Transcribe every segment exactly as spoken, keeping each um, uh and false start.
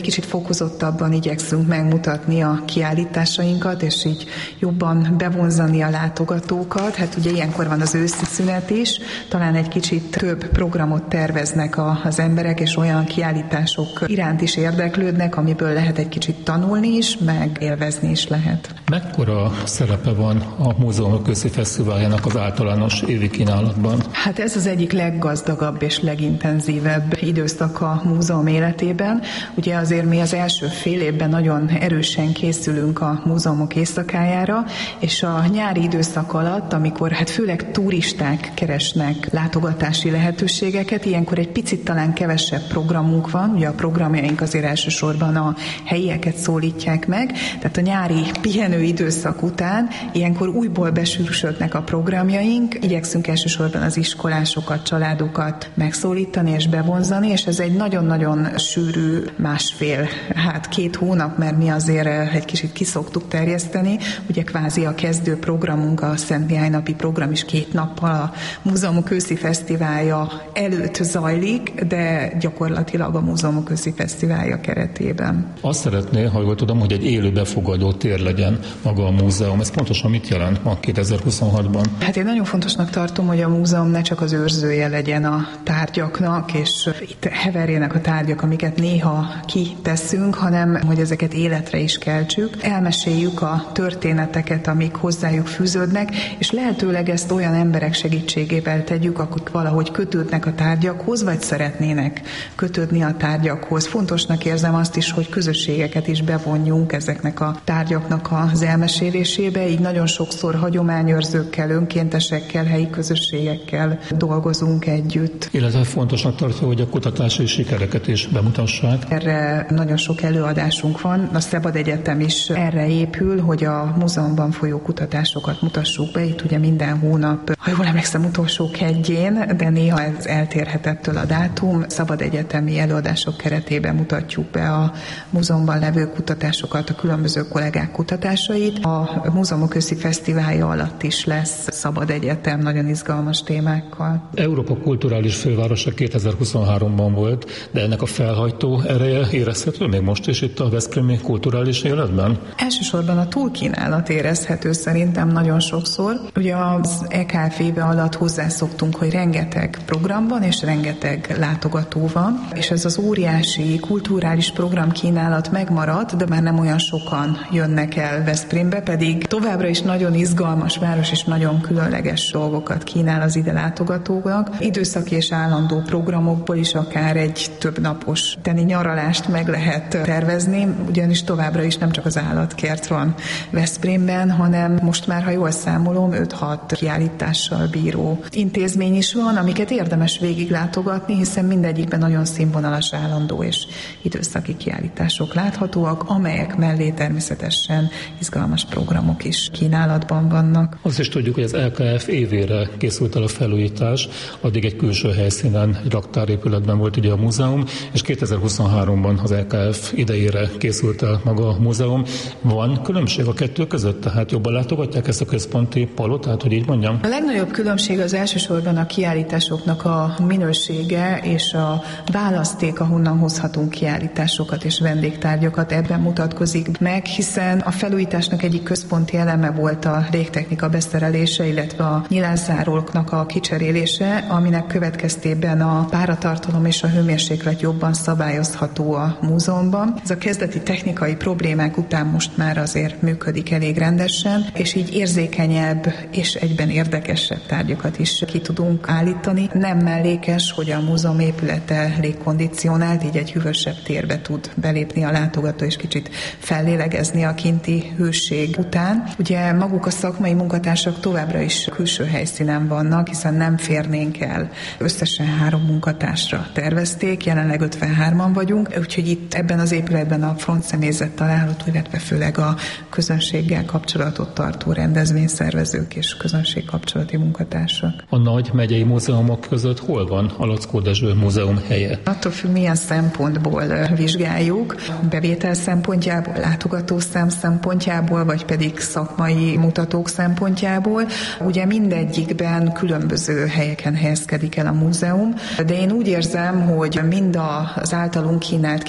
kicsit fokozottabban igyekszünk megmutatni a kiállításainkat, és így jobban bevonzani a látogatókat. Hát ugye ilyenkor van az őszi szünet is, talán egy kicsit több programot terveznek az emberek, és olyan kiállítások iránt is érdeklődnek, amiből lehet egy kicsit tanulni is, meg élvezni is lehet. Mekkora szerepe van a Múzeumok Őszi Fesztiváljának az általános évi kínálatban? Hát ez az egyik leggazdagabb és legintenzívebb időszak a múzeum életében. Ugye azért mi az első fél évben nagyon erősen készülünk a múzeumok éjszakájára, és a nyári időszak alatt, amikor hát főleg turisták keresnek látogatási lehetőségeket, ilyenkor egy picit talán kevesebb programunk van, ugye a programjaink azért elsősorban a helyieket szólítják meg, tehát a nyári pihenő időszak után ilyenkor újból besűrűsödnek a programjaink, igyekszünk elsősorban az iskolásokat, családokat megszólítani és bevonzani, és ez egy nagyon-nagyon sűrű másfél, hát két hónap, mert mi azért egy kicsit kiszoktuk terjeszteni, ugye kvázi a kezdő programunk, a Szent Mihály napi program is két nappal a Múzeumok Őszi Fesztiválja előtt zajlik, de gyakorlatilag a Múzeumok Őszi Fesztiválja keretében. Azt szeretné, ha jól tudom, hogy egy élő befogadó tér legyen maga a múzeum. Ez pontosan mit jelent ma kétezer-huszonhatban? Hát én nagyon fontosnak tartom, hogy a múzeum ne csak az őrzője legyen a tárgyaknak, és itt heverjenek a tárgyak, amiket néha kiteszünk, hanem hogy ezeket életre is keltsük. Elmeséljük a történeteket, amik hozzájuk fűződnek, és lehetőleg ezt olyan emberek segítségével tegyük, akik valahogy kötődnek a tárgyakhoz, vagy szeretnének kötődni a tárgyakhoz. Fontosnak érzem azt is, hogy közösségeket is bevonjunk ezeknek a tárgyaknak az elmesélésébe, így nagyon sokszor hagyományőrzőkkel, önkéntesekkel, helyi közösségekkel dolgozunk együtt. Illetve fontosnak tartja, hogy a kutatási sikereket is bemutassák. Erre nagyon sok előadásunk van. A Szabad Egyetem is erre épül, hogy a múzeumban folyó kutatásokat mutassuk be. Itt ugye minden hónap, ha jól emlékszem, utolsó kedjén, de néha ez eltérhet ettől a dátum. Szabad egyetemi előadások keretében mutatjuk be a múzeumban levő kutatásokat, a különböző kollégák kutatásait. A Múzeumok Őszi Fesztiválja alatt is lesz Szabad Egyetem nagyon izgalmas témákkal. Európa kulturális fővárosa kétezer-huszonháromban volt, de ennek a felhajtó ereje érezhető még most is itt a veszprémi kulturális életben? Elsősorban a túlkínálat érezhető szerintem nagyon sokszor. Ugye az é ká ef éve alatt hozzászoktunk, hogy rengeteg program van és rengeteg látogató van, és ez az óriási kulturális programkínálat megmarad, de már nem olyan sokan jönnek el Veszprémbe, pedig továbbra is nagyon izgalmas város és nagyon különleges dolgokat kínál az ide látogatóknak. Időszaki és állandó programokból is akár egy több napos teni nyaralást meg lehet tervezni, ugyanis továbbra is nem csak az állatkert van Veszprémben, hanem most már, ha jól számolom, öt-hat kiállítással bíró intézmény is van, amiket érdemes végiglátogatni, hiszen mindegyikben nagyon színvonalas állandó és időszaki kiállítások láthatóak, amelyek mellé természetesen izgalmas programok is kínálatban vannak. Azt is tudjuk, hogy az é ká ef évére készült el a felújítás, addig egy külső helyszínen, egy raktárépületben volt ugye a múzeum, és kétezer-huszonháromban az é ká ef idejére készült el maga a múzeum. Van különbség a kettő között? Tehát jobban látogatják ezt a központi palotát, hogy így mondjam? A legnagyobb különbség az elsősorban a kiállításoknak a minősége és a választék, ahonnan hozhatunk kiállításokat és vendégtárgyakat, ebben mutatkozik meg, hiszen a felújításnak egyik központi eleme volt a légtechnika beszerelése, illetve a nyilászáróknak a kicserélése, aminek következtében a páratartalom és a hőmérséklet jobban szabályozható a múzeumban. Ez a kezdeti technikai problémák után most már azért működik elég rendesen, és így érzékenyebb és egyben érdekesebb tárgyakat is ki tudunk állítani. Nem mellékes, hogy a múzeum épülete légkondicionált, így egy hűvösebb térbe tud belépni a látogató, és kicsit fellélegezni a kinti hőség után. Ugye maguk a szakmai munkatársak továbbra is külső helyszínen vannak, hiszen nem férnénk el. Összesen három munkatársra tervezték, jelenleg ötvenhárman vagyunk, úgyhogy itt ebben az épületben a frontszemélyzet található, illetve főleg a közönséggel kapcsolatot tartó rendezvényszervezők és közönségkapcsolati munkatársak. A nagy megyei múzeumok között hol van a Laczkó Dezső Múzeum helye? Attól függ, milyen szempontból vizsgáljuk, bevétel szempontjából, látogatószám szempontjából, vagy pedig szakmai mutatók szempontjából. Ugye mindegyikben különböző helyeken helyezkedik el a múzeum, de én úgy érzem, hogy mind az általunk kínált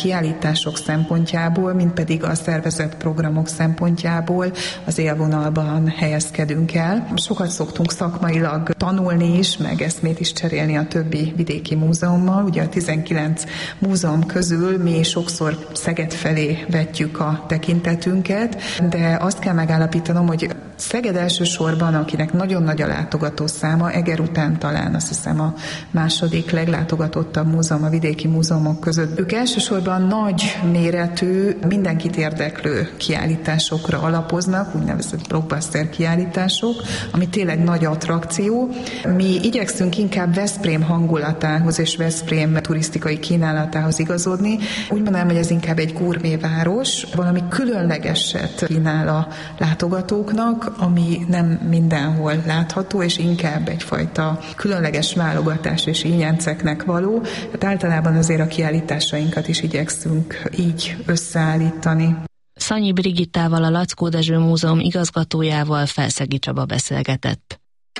kiállítások szempontjából, mind pedig a szervezett programok szempontjából az élvonalban helyezkedünk el. Sokat szoktunk szakmailag tanulni is, meg eszmét is cserélni a többi vidéki múzeummal. Ugye a tizenkilenc múzeum közül mi sokszor Szeged felé vetjük a tekintetünket, de azt kell megállapítanom, hogy Szeged elsősorban, akinek nagyon nagy a látogató száma, Eger után talán azt hiszem a második leglátogatottabb múzeum a vidéki múzeumok között. Ők elsősorban nagy méretű, mindenkit érdeklő kiállításokra alapoznak, úgynevezett blockbuster kiállítások, ami tényleg nagy attrakció. Mi igyekszünk inkább Veszprém hangulatához és Veszprém turisztikai kínálatához igazodni. Úgy mondanám, hogy ez inkább egy gurméváros, valami különlegeset kínál a látogatóknak, ami nem mindenhol látható, és inkább egyfajta különleges válogatás és ínyenceknek való. Tehát általában azért a kiállításainkat is igyekszünk így összeállítani. Szanyi Brigittával, a Lackó Dezső Múzeum igazgatójával Felszegi Csaba beszélgetett.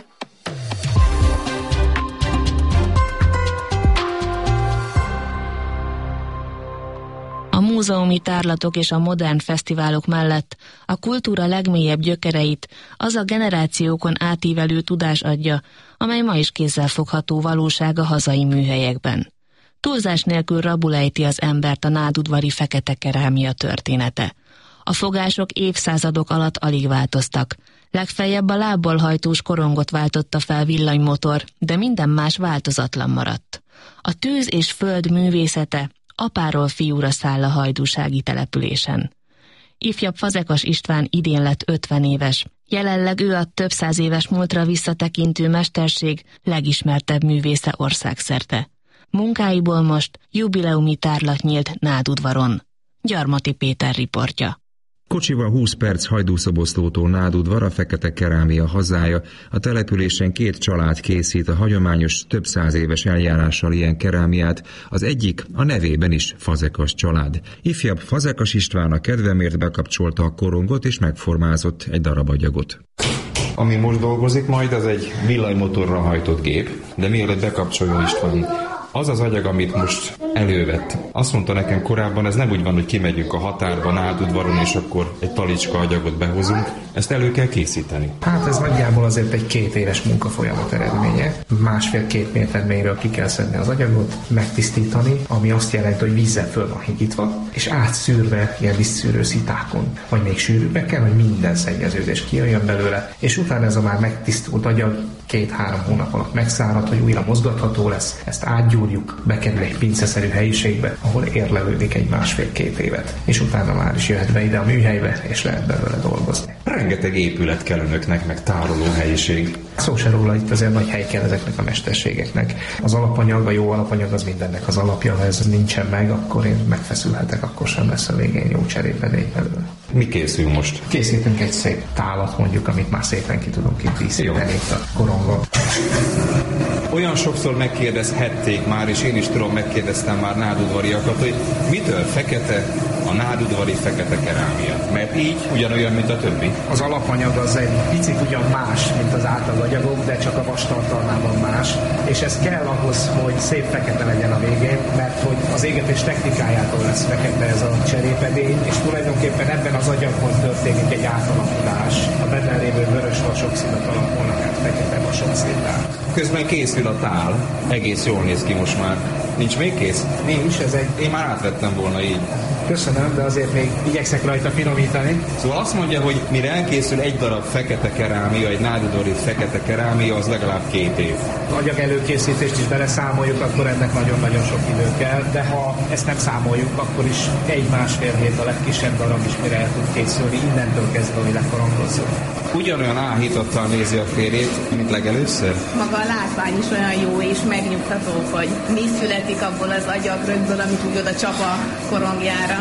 A múzeumi tárlatok és a modern fesztiválok mellett a kultúra legmélyebb gyökereit az a generációkon átívelő tudás adja, amely ma is kézzelfogható valóság a hazai műhelyekben. Túlzás nélkül rabul ejti az embert a nádudvari fekete kerámia története. A fogások évszázadok alatt alig változtak. Legfeljebb a lábbal hajtós korongot váltotta fel villanymotor, de minden más változatlan maradt. A tűz és föld művészete apáról fiúra száll a hajdúsági településen. Ifjabb Fazekas István idén lett ötven éves. Jelenleg ő a több száz éves múltra visszatekintő mesterség legismertebb művésze országszerte. Munkáiból most jubileumi tárlat nyílt Nádudvaron. Gyarmati Péter riportja. Kocsival húsz perc Hajdúszoboszlótól Nádudvar, a fekete kerámia hazája. A településen két család készít a hagyományos, több száz éves eljárással ilyen kerámiát, az egyik a nevében is Fazekas család. Ifjabb Fazekas István a kedvemért bekapcsolta a korongot és megformázott egy darab agyagot. Ami most dolgozik majd, az egy villanymotorra hajtott gép, de mielőtt bekapcsolja István, az az agyag, amit most elővett. Azt mondta nekem korábban, ez nem úgy van, hogy kimegyünk a határba, Nádudvaron, és akkor egy talicska agyagot behozunk. Ezt elő kell készíteni. Hát ez nagyjából azért egy két éves munkafolyamat eredménye. Másfél-két méter mélyről ki kell szedni az agyagot, megtisztítani, ami azt jelenti, hogy vízzel föl van higítva, és átszűrve ilyen vízszűrő szitákon, vagy még sűrűbbekkel, hogy minden szennyeződés kijöjjön belőle, és utána ez a már megtisztult agyag két-három hónap alatt megszárad, hogy újra mozgatható lesz, ezt átgyúrjuk, bekerül egy pinceszerű helyiségbe, ahol érlelődik egy másfél-két évet, és utána már is jöhet be ide a műhelybe, és lehet belőle dolgozni. Rengeteg épület kell önöknek, meg tároló helyiség. Szó se róla, itt azért nagy hely kell ezeknek a mesterségeknek. Az alapanyag, a jó alapanyag az mindennek az alapja, ha ez nincsen meg, akkor én megfeszülhetek, akkor sem lesz a végén jó cserépedék belőle. Mi készül most? Készítünk egy szép tálat mondjuk, amit már szépen ki tudunk itt díszíteni itt a korongon. Olyan sokszor megkérdezhették már, és én is tudom, megkérdeztem már nádudvariakat, hogy mitől fekete a nádudvari fekete kerámia? Mert így ugyanolyan, mint a többi. Az alapanyag az egy picit ugyan más, mint az átlaganyagok, de csak a vastartalmában más, és ez kell ahhoz, hogy szép fekete legyen a végén, mert hogy az égetés technikájától lesz fekete ez a cserépedény, és tulajdonképpen ebben az agyagban történik egy átalakulás. A benne lévő vörös vasoxidak alakulnak át fekete vasoxidá. Közben készül a tál, egész jól néz ki most már. Nincs még kész? Nincs, ez egy... Én már átvettem volna így. Köszönöm, de azért még igyekszek rajta finomítani. Szóval azt mondja, hogy mire elkészül egy darab fekete kerámia, egy nádudvari fekete kerámia, az legalább két év. Agyag előkészítést is beleszámoljuk, akkor ennek nagyon-nagyon sok idő kell, de ha ezt nem számoljuk, akkor is egy-másfél hét a legkisebb darab is, mire el tud készülni, innentől kezdve, hogy lekorongozzuk. Ugyanolyan áhítattal nézi a férjét, mint legelőször? Maga a látvány is olyan jó és megnyugtató, hogy mi születik abból az agyagrögből, amit úgy oda csap a korongjára.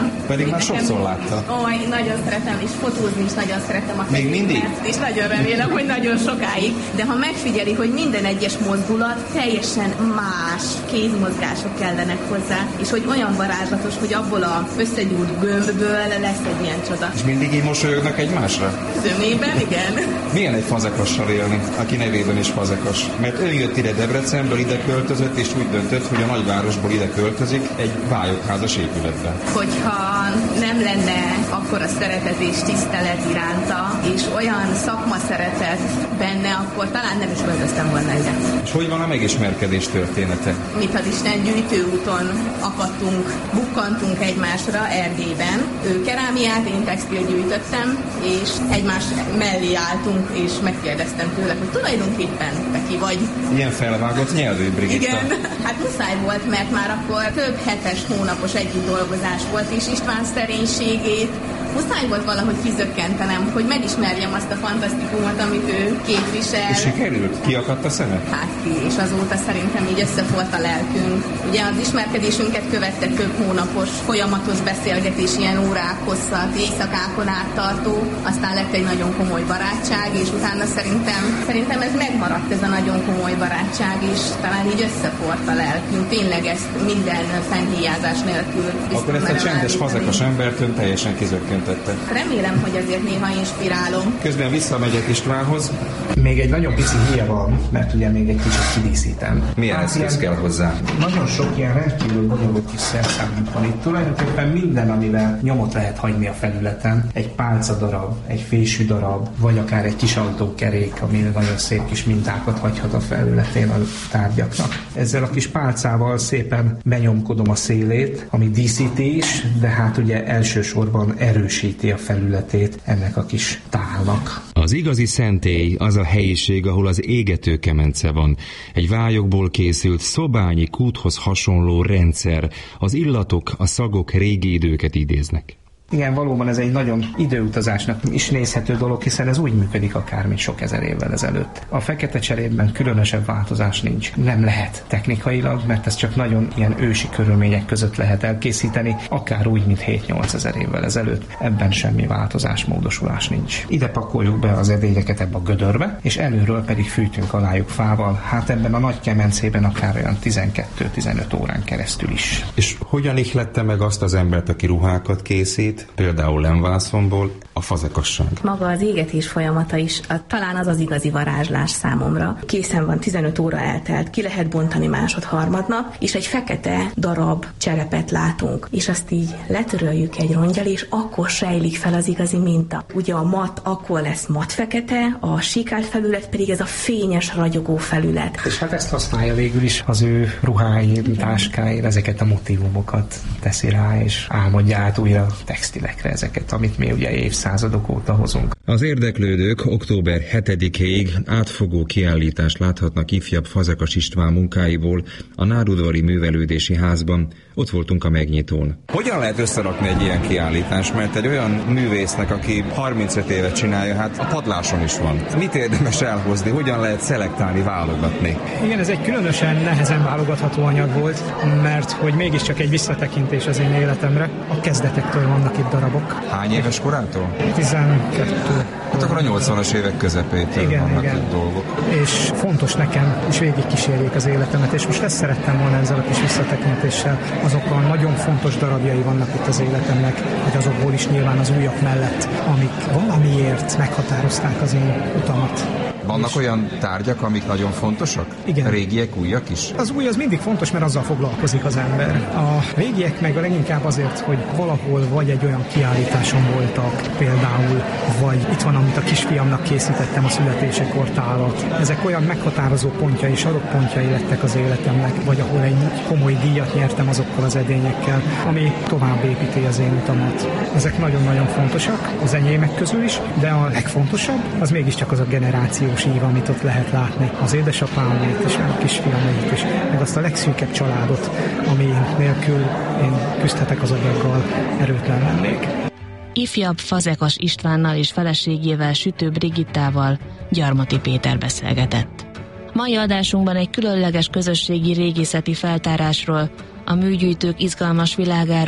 láttam. Pedig már sokszor látta. Ó, én nagyon szeretem, és fotózni is nagyon szeretem a Még mindig? És nagyon remélem, hogy nagyon sokáig. De ha megfigyeli, hogy minden egyes mozdulat teljesen más kézmozgások kellenek hozzá, és hogy olyan varázslatos, hogy abból a összegyúrt gömbből lesz egy ilyen csoda. És mindig így mosolyognak egymásra? Zömében, igen. Milyen egy fazekassal élni, aki nevében is fazekas? Mert ő jött ide Debrecenből, ide költözött, és úgy döntött, hogy a nagyvárosból ide költözik egy vályokházas épületbe. Hogyha nem lenne akkora szeretet és tisztelet iránta, és olyan szakma szeretet benne, akkor talán nem is költöztem volna ide. És hogy van a megismerkedés története? Mi az Isten gyűjtőúton akadtunk, bukkantunk egymásra Erdélyben. Ő kerámiát, én textil gyűjtöttem, és egymás mellé álltunk, és megkérdeztem tőle, hogy tulajdonképpen te ki vagy. Ilyen felvágott nyelvű, Brigitta. Igen, hát muszáj volt, mert már akkor több hetes hónapos együtt dolgozás volt, és István szerénységét muszáj volt valahogy kizökkentenem, hogy megismerjem azt a fantasztikumot, amit ő képvisel. És sikerült? Kiakadt a szeme? Hát ki, és azóta szerintem így összefolt a lelkünk. Ugye az ismerkedésünket követte több hónapos folyamatos beszélgetés, ilyen órák hosszat, éjszakákon át tartó, aztán lett egy nagyon komoly barátság, és utána szerintem, szerintem ez megmaradt, ez a nagyon komoly barátság, és talán így összefolt a lelkünk. Tényleg ezt minden fennhíjázás nélkül. Akkor ezt a csendes, fazekas embert ön teljesen kizökkent. Remélem, hogy azért néha inspirálom. Közben visszamegyek Istvánhoz. Még egy nagyon pici híja van, mert ugye még egy kicsit kidíszítem. Milyen hát eszköz kell hozzá? Nagyon sok ilyen rendkívül bonyolult kis szerszámunk van itt. Tulajdonképpen minden, amivel nyomot lehet hagyni a felületen, egy pálcadarab, egy fésű darab, vagy akár egy kis autókerék, ami nagyon szép kis mintákat hagyhat a felületén a tárgyaknak. Ezzel a kis pálcával szépen benyomkodom a szélét, ami díszíti is, de hát ugye elsősorban erősíti a felületét ennek a kis tálnak. Az igazi szentély az a helyiség, ahol az égető kemence van. Egy vályokból készült szobányi kúthoz hasonló rendszer. Az illatok, a szagok régi időket idéznek. Igen, valóban ez egy nagyon időutazásnak is nézhető dolog, hiszen ez úgy működik akár, mint sok ezer évvel ezelőtt. A fekete cserépben különösebb változás nincs. Nem lehet technikailag, mert ez csak nagyon ilyen ősi körülmények között lehet elkészíteni, akár úgy, mint hét-nyolc ezer évvel ezelőtt. Ebben semmi változás, módosulás nincs. Ide pakoljuk be az edényeket ebbe a gödörbe, és előről pedig fűtünk alájuk fával. Hát ebben a nagy kemencében akár olyan tizenkét-tizenöt órán keresztül is. És hogyan ihlette meg azt az embert, aki ruhákat készít, például lemvászonból, a fazekasság? Maga az égetés folyamata is, a, talán az az igazi varázslás számomra. Készen van, tizenöt óra eltelt, ki lehet bontani másod-harmadnap, és egy fekete darab cserepet látunk, és azt így letöröljük egy rongyal, és akkor sejlik fel az igazi minta. Ugye a mat akkor lesz mat fekete, a síkált felület pedig ez a fényes, ragyogó felület. És hát ezt használja végül is az ő ruháin, táskáin, ezeket a motívumokat teszi rá, és álmodja át újra textilekre ezeket, amit mi ugye évszázadok óta hozunk. Az érdeklődők október hetedikéig átfogó kiállítást láthatnak ifjabb Fazekas István munkáiból a Nádudvari Művelődési Házban. Ott voltunk a megnyitón. Hogyan lehet összerakni egy ilyen kiállítást? Mert egy olyan művésznek, aki harmincöt évet csinálja, hát a padláson is van. Mit érdemes elhozni? Hogyan lehet szelektálni, válogatni? Igen, ez egy különösen nehezen válogatható anyag volt, mert hogy mégiscsak egy visszatekintés az én életemre. A kezdetektől vannak itt darabok. Hány éves korától? tizenkettő. Hát akkor a nyolcvanas évek közepétől igen, vannak igen. itt dolgok. És fontos nekem, és végig kísérjék az életemet, és most ezt szerettem volna ezzel a kis visszatekintéssel. Azok a nagyon fontos darabjai vannak itt az életemnek, hogy azokból is nyilván az újak mellett, amik valamiért meghatározták az én utamat. Vannak és olyan tárgyak, amik nagyon fontosak? Igen. Régiek, újak is? Az új az mindig fontos, mert azzal foglalkozik az ember. A régiek meg a leginkább azért, hogy valahol vagy egy olyan kiállításon voltak például, vagy itt van, amit a kisfiamnak készítettem, a születésekor tálat. Ezek olyan meghatározó pontjai, sarokpontjai lettek az életemnek, vagy ahol egy komoly díjat nyertem azokkal az edényekkel, ami tovább építi az én utamat. Ezek nagyon-nagyon fontosak, az enyémek közül is, de a legfontosabb az mégiscsak az a generációs ív, amit ott lehet látni. Az édesapámét és a kisfiamét is, meg azt a legszűkebb családot, ami nélkül én küzdhetek az agyaggal, erőtlen lennék. Ifjabb Fazekas Istvánnal és feleségével, Sütő Brigittával Gyarmati Péter beszélgetett. Mai adásunkban egy különleges közösségi régészeti feltárásról, a műgyűjtők izgalmas világáról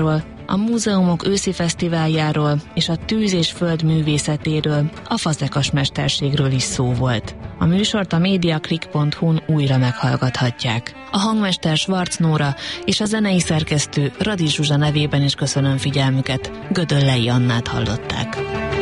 A múzeumok őszi fesztiváljáról és a tűz és föld művészetéről, a fazekas mesterségről is szó volt. A műsort a mediaclick pont hu-n újra meghallgathatják. A hangmester Schwarz Nóra és a zenei szerkesztő Radi Zsuzsa nevében is köszönöm figyelmüket. Gödöllei Annát hallották.